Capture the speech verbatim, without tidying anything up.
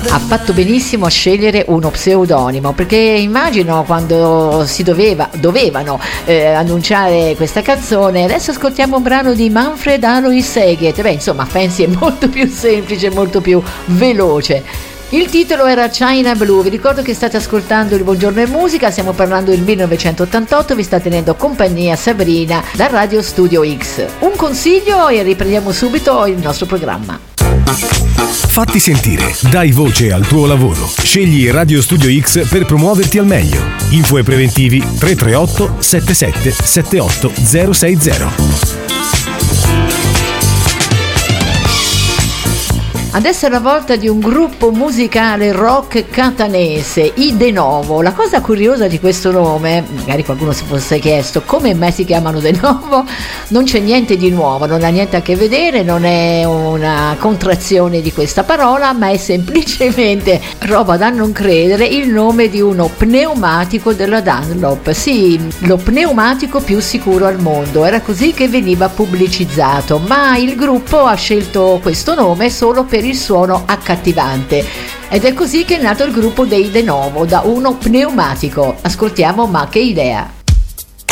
Ha fatto benissimo a scegliere uno pseudonimo, perché immagino quando si doveva, dovevano eh, annunciare questa canzone. Adesso ascoltiamo un brano di Manfred Alois Seget. Beh, insomma, Fancy è molto più semplice, molto più veloce. Il titolo era China Blue. Vi ricordo che state ascoltando il Buongiorno e Musica, stiamo parlando del millenovecentottantotto, vi sta tenendo compagnia Sabrina da Radio Studio X. Un consiglio e riprendiamo subito il nostro programma. Fatti sentire, dai voce al tuo lavoro. Scegli Radio Studio X per promuoverti al meglio. Info e preventivi tre tre otto sette sette sette otto zero sei zero. Adesso è la volta di un gruppo musicale rock catanese, i De Novo. La cosa curiosa di questo nome, magari qualcuno si fosse chiesto come mai si chiamano De Novo, non c'è niente di nuovo, non ha niente a che vedere, non è una contrazione di questa parola, ma è semplicemente, roba da non credere, il nome di uno pneumatico della Dunlop. Sì, lo pneumatico più sicuro al mondo, era così che veniva pubblicizzato, ma il gruppo ha scelto questo nome solo per il suono accattivante ed è così che è nato il gruppo dei De Novo, da uno pneumatico. Ascoltiamo Ma che idea.